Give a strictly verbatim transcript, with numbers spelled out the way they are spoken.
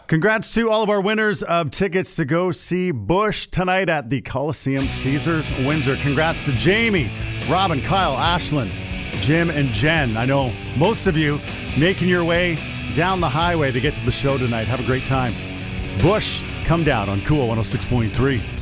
Congrats to all of our winners of tickets to go see Bush tonight at the Coliseum Caesars Windsor. Congrats to Jamie, Robin, Kyle, Ashlyn, Jim, and Jen. I know most of you making your way down the highway to get to the show tonight. Have a great time. It's Bush. Come down on Cool one oh six point three.